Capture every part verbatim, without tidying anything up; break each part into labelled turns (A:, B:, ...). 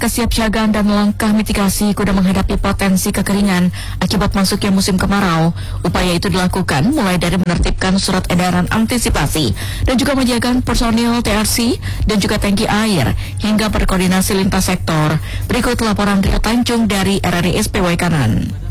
A: kesiapsiagaan dan langkah mitigasi guna menghadapi potensi kekeringan akibat masuknya musim kemarau. Upaya itu dilakukan mulai dari menertibkan surat edaran antisipasi dan juga menjaga personil T R C dan juga tangki air hingga berkoordinasi lintas sektor. Berikut laporan Rio Tanjung dari R R I S P Waikanan.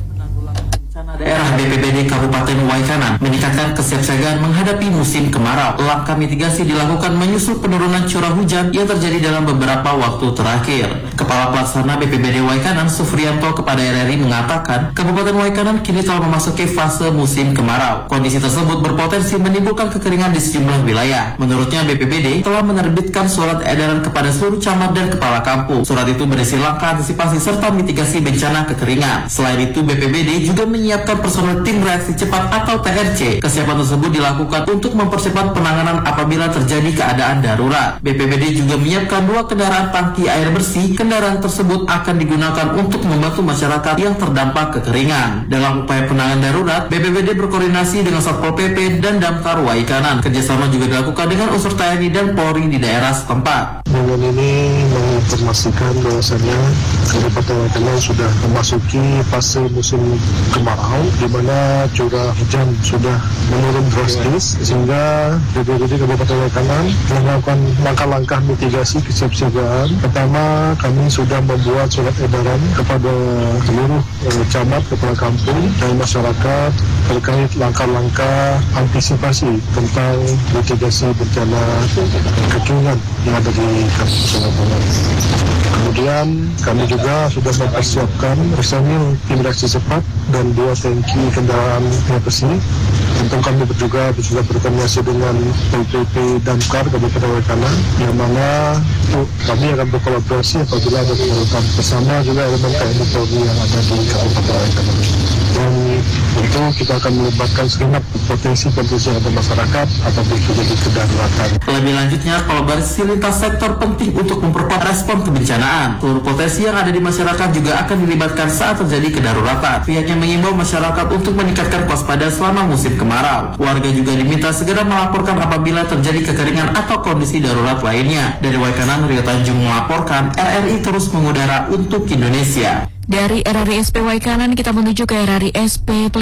B: Daerah B P B D Kabupaten Waikanan meningkatkan kesiapsiagaan menghadapi musim kemarau. Langkah mitigasi dilakukan menyusul penurunan curah hujan yang terjadi dalam beberapa waktu terakhir. Kepala Pelaksana B P B D Waikanan Sufrianto kepada R R I mengatakan, Kabupaten Waikanan kini telah memasuki fase musim kemarau. Kondisi tersebut berpotensi menimbulkan kekeringan di sejumlah wilayah. Menurutnya B P B D telah menerbitkan surat edaran kepada seluruh camat dan kepala kampung. Surat itu berisi langkah antisipasi serta mitigasi bencana kekeringan. Selain itu, B P B D juga menyiapkan personel tim reaksi cepat atau T R C. Kesiapan tersebut dilakukan untuk mempercepat penanganan apabila terjadi keadaan darurat. B P B D juga menyiapkan dua kendaraan tangki air bersih. Kendaraan tersebut akan digunakan untuk membantu masyarakat yang terdampak kekeringan. Dalam upaya penanganan darurat, B P B D berkoordinasi dengan Satpol P P dan Damkar Waikanan. Kerjasama juga dilakukan dengan unsur T N I dan Polri di daerah setempat.
C: Dengan ini menginformasikan bahwasanya Kabupaten Waikanan sudah memasuki fase musim kemarau, di mana curah hujan sudah menurun drastis, sehingga B P B D Kabupaten Waikanan melakukan langkah-langkah mitigasi kesiapsiagaan. Pertama, kami sudah membuat surat edaran kepada seluruh eh, camat, kepala kampung, dan masyarakat terkait langkah-langkah antisipasi tentang mitigasi bencana kekeringan yang ada di Kabupaten Waikanan. Kemudian kami juga sudah mempersiapkan personil tim reaksi cepat dan dua tangki kendaraan air bersih. Tentu kami juga sudah berkoordinasi dengan P P P Damkar Kabupaten Waikanan, yang mana uh, kami akan berkolaborasi apabila ada keperluan bersama juga elemen T N I Polri yang ada di Kabupaten Waikanan. Dan tentu kita akan melibatkan segenap potensi-potensi yang ada masyarakat atau terjadi kedaruratan.
B: Lebih lanjutnya, kolaborasi lintas sektor penting untuk memperkuat respon kebencanaan. Seluruh potensi yang ada di masyarakat juga akan dilibatkan saat terjadi kedaruratan. Pihaknya mengimbau masyarakat untuk meningkatkan kewaspadaan selama musim kemarau. Warga juga diminta segera melaporkan apabila terjadi kekeringan atau kondisi darurat lainnya. Dari Waikanan, Rio Tanjung melaporkan. R R I terus mengudara untuk Indonesia.
A: Dari R R I S P Waikanan kita menuju ke R R I S P